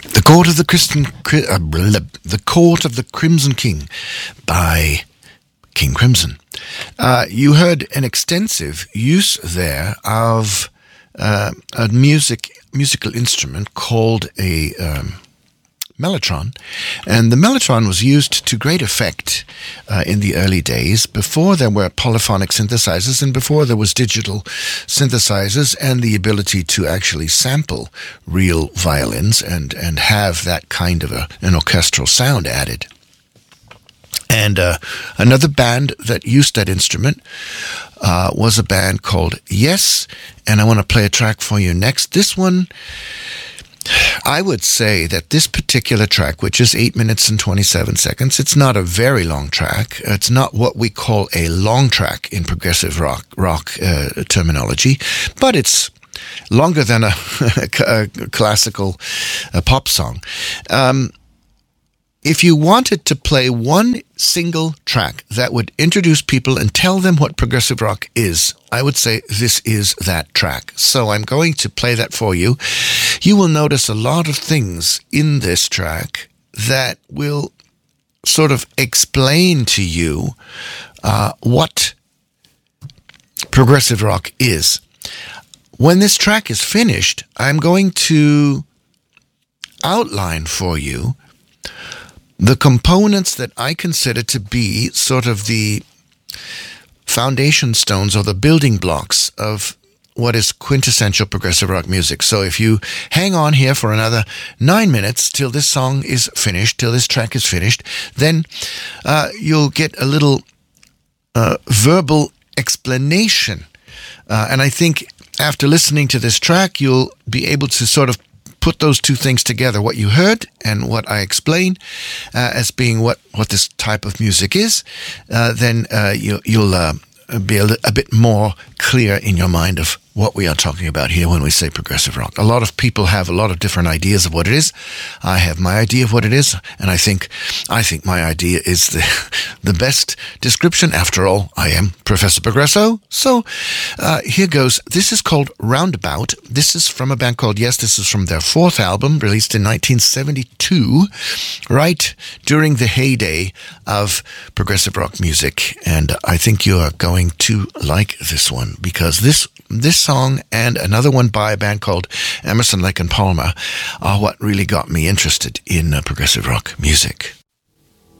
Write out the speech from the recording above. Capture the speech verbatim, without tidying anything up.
The Court of the Crimson, uh, The Court of the Crimson King by King Crimson. Uh, you heard an extensive use there of uh, a music musical instrument called a um, mellotron, and the mellotron was used to great effect uh, in the early days, before there were polyphonic synthesizers and before there was digital synthesizers and the ability to actually sample real violins and, and have that kind of a, an orchestral sound added. And uh, another band that used that instrument uh, was a band called Yes, and I want to play a track for you next. This one, I would say that this particular track, which is eight minutes and twenty-seven seconds, it's not a very long track. It's not what we call a long track in progressive rock rock uh, terminology, but it's longer than a, a classical a pop song. Um, if you wanted to play one single track that would introduce people and tell them what progressive rock is, I would say this is that track. So I'm going to play that for you. You will notice a lot of things in this track that will sort of explain to you uh, what progressive rock is. When this track is finished, I'm going to outline for you the components that I consider to be sort of the foundation stones or the building blocks of what is quintessential progressive rock music. So if you hang on here for another nine minutes till this song is finished, till this track is finished, then uh, you'll get a little uh, verbal explanation. Uh, and I think after listening to this track, you'll be able to sort of put those two things together, what you heard and what I explained uh, as being what, what this type of music is. Uh, then uh, you, you'll uh, be a, li- a bit more clear in your mind of what we are talking about here when we say progressive rock. A lot of people have a lot of different ideas of what it is. I have my idea of what it is, and I think I think my idea is the the best description. After all, I am Professor Progresso. So uh, here goes. This is called Roundabout. This is from a band called Yes. This is from their fourth album, released in nineteen seventy-two, right during the heyday of progressive rock music. And I think you are going to like this one, because this This song and another one by a band called Emerson, Lake and Palmer are what really got me interested in uh, progressive rock music.